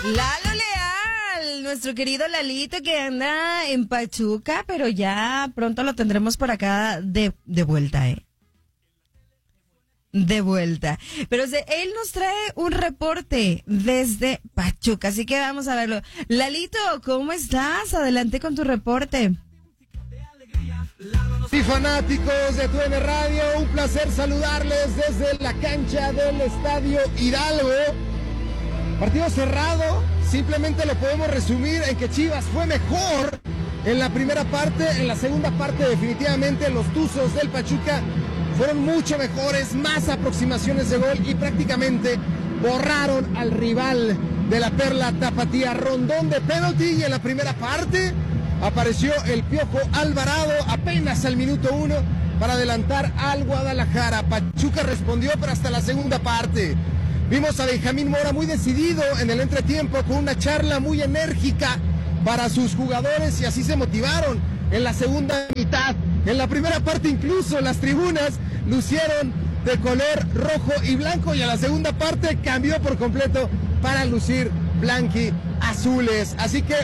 Lalo Leal, nuestro querido Lalito que anda en Pachuca, pero ya pronto lo tendremos por acá de vuelta, De vuelta. Pero él nos trae un reporte desde Pachuca, así que vamos a verlo. Lalito, ¿cómo estás? Adelante con tu reporte. Y fanáticos de TUDN Radio, un placer saludarles desde la cancha del Estadio Hidalgo. Partido cerrado, simplemente lo podemos resumir en que Chivas fue mejor en la primera parte. En la segunda parte definitivamente los Tuzos del Pachuca fueron mucho mejores, más aproximaciones de gol y prácticamente borraron al rival de la Perla Tapatía. Rondón de penalti y en la primera parte apareció el Piojo Alvarado apenas al minuto 1 para adelantar al Guadalajara. Pachuca respondió, pero hasta la segunda parte vimos a Benjamín Mora muy decidido en el entretiempo con una charla muy enérgica para sus jugadores y así se motivaron en la segunda mitad. En la primera parte incluso las tribunas lucieron de color rojo y blanco y en la segunda parte cambió por completo para lucir blanquiazules. Así que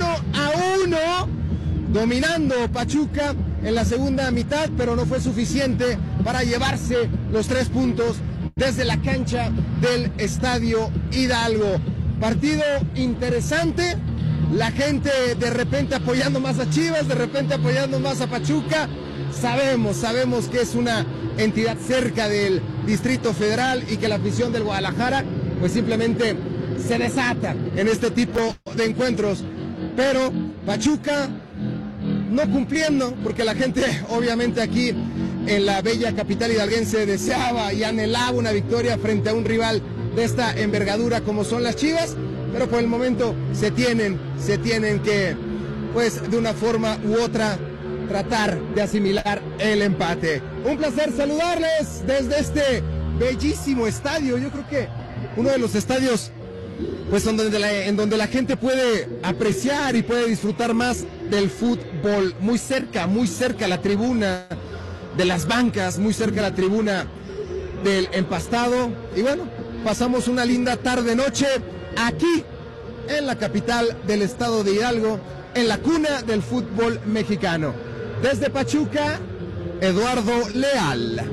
1-1 dominando Pachuca en la segunda mitad, pero no fue suficiente para llevarse los 3 puntos desde la cancha del Estadio Hidalgo. Partido interesante, la gente de repente apoyando más a Chivas, de repente apoyando más a Pachuca. Sabemos que es una entidad cerca del Distrito Federal y que la afición del Guadalajara pues simplemente se desata en este tipo de encuentros. Pero Pachuca no cumpliendo, porque la gente obviamente aquí en la bella capital hidalguense deseaba y anhelaba una victoria frente a un rival de esta envergadura como son las Chivas, pero por el momento se tienen que, pues de una forma u otra, tratar de asimilar el empate. Un placer saludarles desde este bellísimo estadio. Yo creo que uno de los estadios pues en donde la gente puede apreciar y puede disfrutar más del fútbol. Muy cerca la tribuna de las bancas, muy cerca la tribuna del empastado. Y bueno, pasamos una linda tarde-noche aquí en la capital del estado de Hidalgo, en la cuna del fútbol mexicano. Desde Pachuca, Eduardo Leal.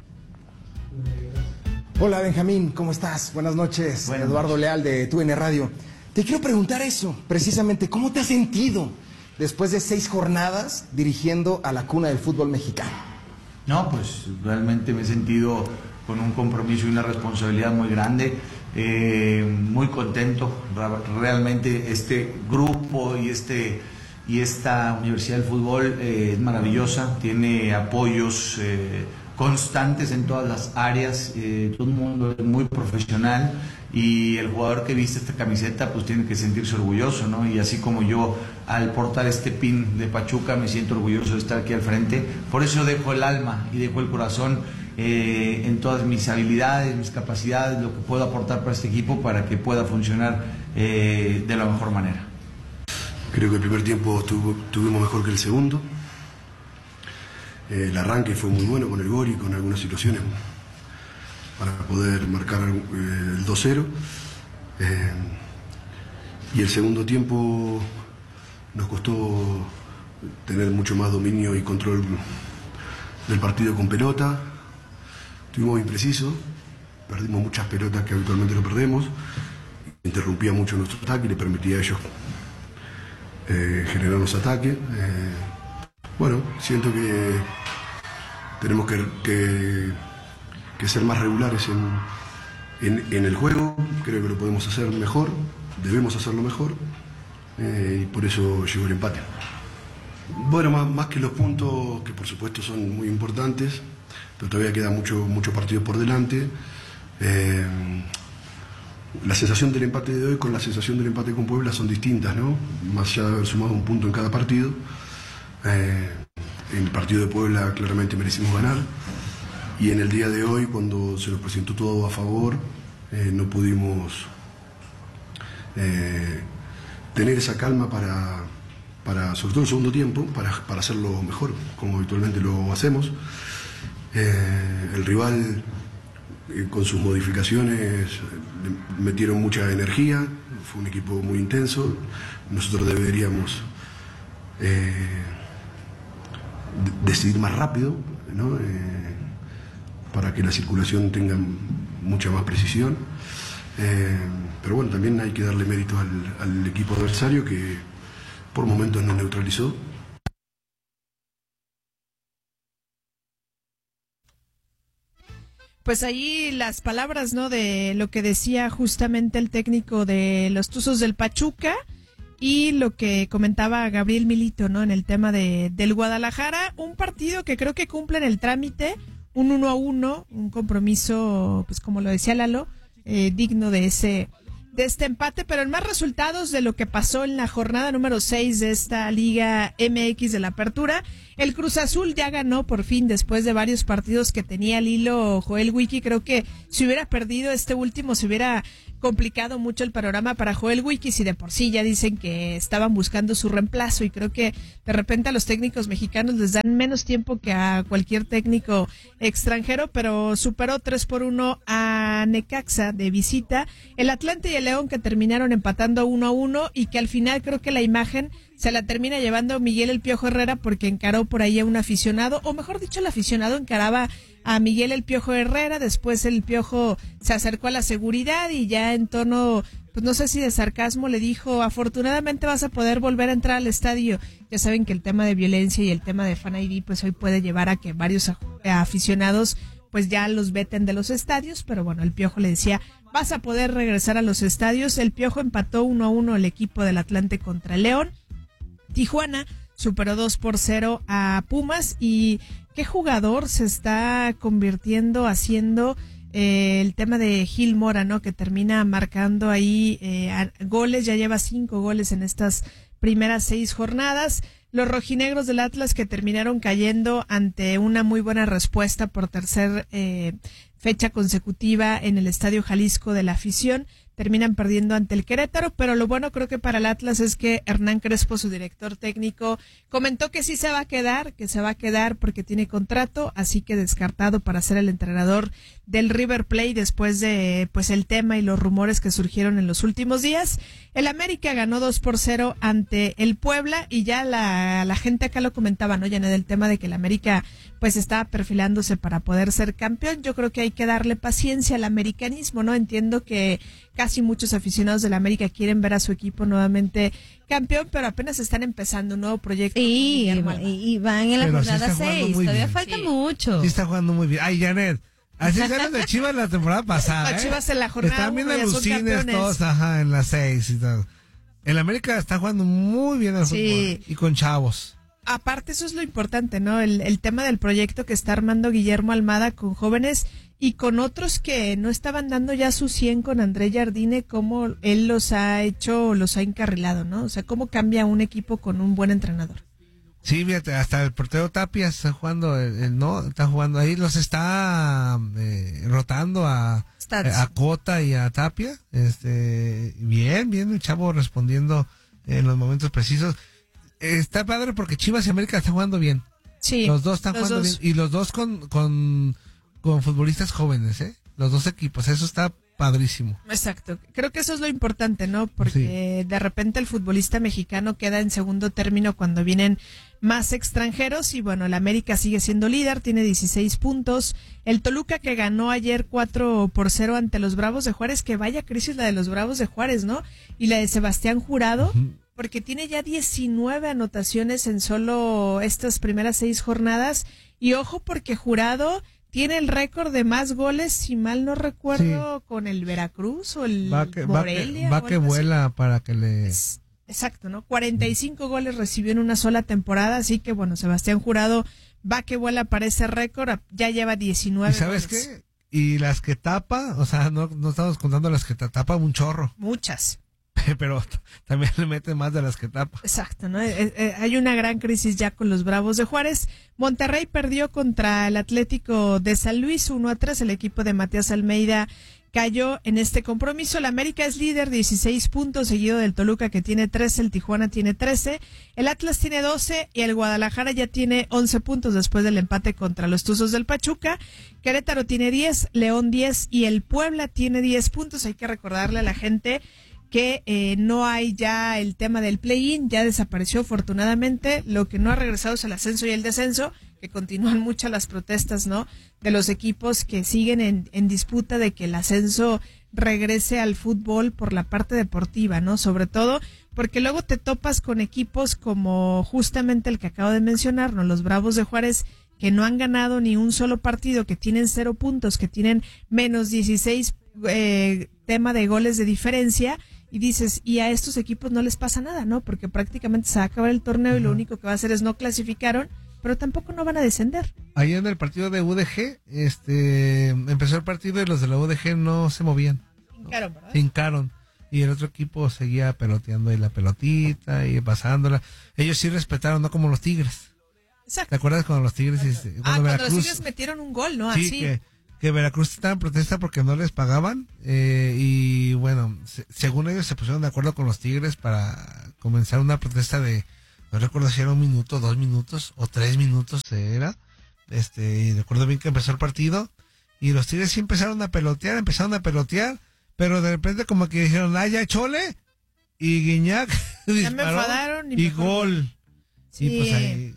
Hola Benjamín, ¿cómo estás? Buenas noches. Eduardo Leal de TUDN Radio. Te quiero preguntar eso, precisamente, ¿cómo te has sentido después de 6 jornadas dirigiendo a la cuna del fútbol mexicano? No, pues realmente me he sentido con un compromiso y una responsabilidad muy grande, muy contento. Realmente este grupo y esta Universidad del Fútbol es maravillosa, tiene apoyos constantes en todas las áreas, todo el mundo es muy profesional y el jugador que viste esta camiseta pues tiene que sentirse orgulloso, ¿no? Y así como yo al portar este pin de Pachuca me siento orgulloso de estar aquí al frente, por eso dejo el alma y dejo el corazón en todas mis habilidades, mis capacidades, lo que puedo aportar para este equipo para que pueda funcionar de la mejor manera. Creo que el primer tiempo tuvimos mejor que el segundo. El arranque fue muy bueno con el gol y con algunas situaciones para poder marcar el 2-0. Y el segundo tiempo nos costó tener mucho más dominio y control del partido con pelota. Estuvimos imprecisos, perdimos muchas pelotas que habitualmente no perdemos. Interrumpía mucho nuestro ataque y le permitía a ellos generar los ataques. Bueno, siento que tenemos que ser más regulares en el juego. Creo que lo podemos hacer mejor, debemos hacerlo mejor, y por eso llegó el empate. Bueno, más que los puntos, que por supuesto son muy importantes, pero todavía queda mucho partido por delante. La sensación del empate de hoy con la sensación del empate con Puebla son distintas, ¿no? Más allá de haber sumado un punto en cada partido. En el partido de Puebla claramente merecimos ganar y en el día de hoy, cuando se nos presentó todo a favor, no pudimos tener esa calma para sobre todo el segundo tiempo, para hacerlo mejor, como habitualmente lo hacemos. El rival con sus modificaciones metieron mucha energía, fue un equipo muy intenso. Nosotros deberíamos decidir más rápido, ¿no? Para que la circulación tenga mucha más precisión. Pero bueno, también hay que darle mérito al equipo adversario que por momentos nos neutralizó. Pues ahí las palabras, ¿no? De lo que decía justamente el técnico de los Tuzos del Pachuca y lo que comentaba Gabriel Milito, ¿no? En el tema del Guadalajara, un partido que creo que cumple en el trámite, un 1-1, un compromiso, pues como lo decía Lalo, digno de este empate, pero en más resultados de lo que pasó en la jornada número 6 de esta Liga MX de la Apertura. El Cruz Azul ya ganó por fin después de varios partidos que tenía al hilo Joel Wiki. Creo que si hubiera perdido este último se hubiera complicado mucho el panorama para Joel Wiki, si de por sí ya dicen que estaban buscando su reemplazo, y creo que de repente a los técnicos mexicanos les dan menos tiempo que a cualquier técnico extranjero, pero superó 3-1 a Necaxa de visita. El Atlante y el León, que terminaron empatando 1-1, y que al final creo que la imagen se la termina llevando Miguel El Piojo Herrera, porque encaró por ahí a un aficionado, o mejor dicho, el aficionado encaraba a Miguel El Piojo Herrera. Después el Piojo se acercó a la seguridad y ya en tono, pues no sé si de sarcasmo, le dijo: afortunadamente vas a poder volver a entrar al estadio. Ya saben que el tema de violencia y el tema de Fan ID pues hoy puede llevar a que varios aficionados pues ya los veten de los estadios, pero bueno, el Piojo le decía: vas a poder regresar a los estadios. El Piojo empató 1-1 el equipo del Atlante contra el León. Tijuana superó 2-0 a Pumas, y qué jugador se está convirtiendo haciendo el tema de Gil Mora, ¿no? Que termina marcando ahí goles, ya lleva 5 goles en estas primeras 6 jornadas. Los rojinegros del Atlas, que terminaron cayendo ante una muy buena respuesta por tercer fecha consecutiva en el Estadio Jalisco de la afición, terminan perdiendo ante el Querétaro, pero lo bueno creo que para el Atlas es que Hernán Crespo, su director técnico, comentó que sí se va a quedar, porque tiene contrato, así que descartado para ser el entrenador del River Plate después de pues el tema y los rumores que surgieron en los últimos días. El América ganó 2-0 ante el Puebla, y ya la gente acá lo comentaba, ¿no? Ya en el tema de que el América pues estaba perfilándose para poder ser campeón. Yo creo que hay que darle paciencia al americanismo, ¿no? Entiendo que casi muchos aficionados del América quieren ver a su equipo nuevamente campeón, pero apenas están empezando un nuevo proyecto. Y van en la jornada 6, todavía falta mucho. Sí está jugando muy bien. Ay, Janet, así ganan de Chivas la temporada pasada. Las Chivas en la jornada están bien 1 ya son alucines campeones. todos, en las 6 y todo. El América está jugando muy bien al fútbol, y con chavos. Aparte, eso es lo importante, ¿no? El tema del proyecto que está armando Guillermo Almada con jóvenes y con otros que no estaban dando ya su 100 con André Jardine, cómo él los ha hecho, los ha encarrilado, ¿no? O sea, cómo cambia un equipo con un buen entrenador. Sí, fíjate, hasta el portero Tapia está jugando, está jugando ahí, los está rotando a Cota y a Tapia. Bien, el chavo respondiendo en los momentos precisos. Está padre porque Chivas y América están jugando bien. Sí. Los dos están jugando bien, y los dos con futbolistas jóvenes, los dos equipos, eso está padrísimo. Exacto, creo que eso es lo importante, ¿no? Porque de repente el futbolista mexicano queda en segundo término cuando vienen más extranjeros, y bueno, el América sigue siendo líder, tiene 16 puntos. El Toluca, que ganó ayer 4-0 ante los Bravos de Juárez, que vaya crisis la de los Bravos de Juárez, ¿no? Y la de Sebastián Jurado, porque tiene ya 19 anotaciones en solo estas primeras 6 jornadas, y ojo porque Jurado tiene el récord de más goles, si mal no recuerdo, con el Veracruz o el Morelia. Va que vuela para que le... Exacto, ¿no? 45 goles recibió en una sola temporada, así que bueno, Sebastián Jurado va que vuela para ese récord, ya lleva 19 ¿Y sabes goles. qué? Y las que tapa, o sea, no estamos contando las que tapa un chorro. Muchas. pero también le meten más de las que tapa. Exacto, ¿no? Hay una gran crisis ya con los Bravos de Juárez. Monterrey perdió contra el Atlético de San Luis 1-3. El equipo de Matías Almeida cayó en este compromiso. El América es líder, 16 puntos, seguido del Toluca, que tiene 13, el Tijuana tiene 13, el Atlas tiene 12 y el Guadalajara ya tiene 11 puntos después del empate contra los Tuzos del Pachuca. Querétaro tiene 10, León 10 y el Puebla tiene 10 puntos. Hay que recordarle a la gente que no hay ya el tema del play-in, ya desapareció afortunadamente. Lo que no ha regresado es el ascenso y el descenso, que continúan muchas las protestas, ¿no?, de los equipos que siguen en disputa de que el ascenso regrese al fútbol por la parte deportiva, ¿no? Sobre todo porque luego te topas con equipos como justamente el que acabo de mencionar, ¿no?, los Bravos de Juárez, que no han ganado ni un solo partido, que tienen 0 puntos, que tienen menos 16 tema de goles de diferencia, y dices, y a estos equipos no les pasa nada, ¿no? Porque prácticamente se va a acabar el torneo y lo único que va a hacer es no clasificaron, pero tampoco no van a descender. Ahí en el partido de UDG, empezó el partido y los de la UDG no se movían. Hincaron, ¿verdad? Se hincaron. Y el otro equipo seguía peloteando ahí la pelotita y pasándola. Ellos sí respetaron, no como los Tigres. Exacto. ¿Te acuerdas cuando los Tigres cuando Veracruz, los Tigres metieron un gol, ¿no? Sí, así. Que Veracruz estaba en protesta porque no les pagaban, y bueno, según ellos se pusieron de acuerdo con los Tigres para comenzar una protesta de, no recuerdo si era 1 minuto, 2 minutos o 3 minutos era, y recuerdo bien que empezó el partido y los Tigres sí empezaron a pelotear, pero de repente como que dijeron, ya chole, y Guiñac ya me enfadaron y gol. Sí. Y pues ahí...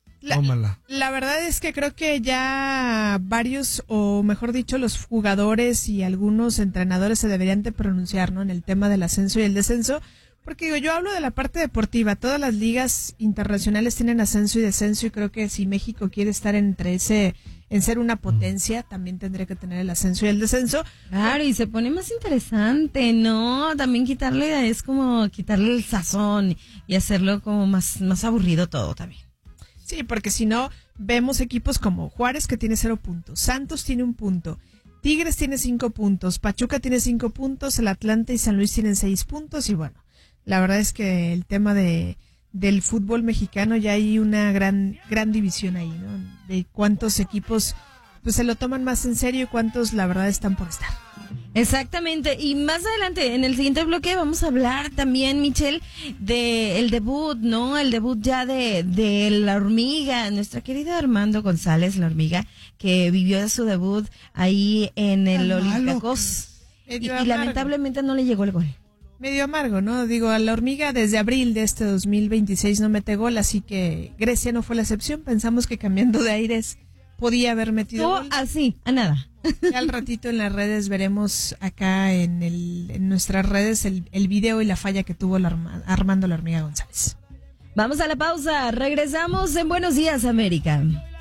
La verdad es que creo que ya varios, o mejor dicho, los jugadores y algunos entrenadores se deberían de pronunciar, ¿no?, en el tema del ascenso y el descenso, porque digo, yo hablo de la parte deportiva. Todas las ligas internacionales tienen ascenso y descenso, y creo que si México quiere estar en ser una potencia, también tendría que tener el ascenso y el descenso. Claro, y se pone más interesante, ¿no? También es como quitarle el sazón y hacerlo como más aburrido todo también. Sí, porque si no, vemos equipos como Juárez, que tiene 0 puntos, Santos tiene 1 punto, Tigres tiene 5 puntos, Pachuca tiene 5 puntos, el Atlante y San Luis tienen 6 puntos, y bueno, la verdad es que el tema del fútbol mexicano ya hay una gran división ahí, ¿no?, de cuántos equipos pues se lo toman más en serio y cuántos la verdad están por estar. Exactamente, y más adelante, en el siguiente bloque, vamos a hablar también, Michelle, de el debut, ¿no? El debut ya de La Hormiga, nuestra querida Armando González, La Hormiga, que vivió su debut ahí en el Olympiacos, y lamentablemente no le llegó el gol. Medio amargo, ¿no? Digo, a La Hormiga desde abril de este 2026 no mete gol, así que Grecia no fue la excepción. Pensamos que cambiando de aires podía haber metido gol. Así, a nada. Ya al ratito en las redes veremos acá en nuestras redes el video y la falla que tuvo Armando La Hormiga González. Vamos a la pausa, regresamos en Buenos Días, América.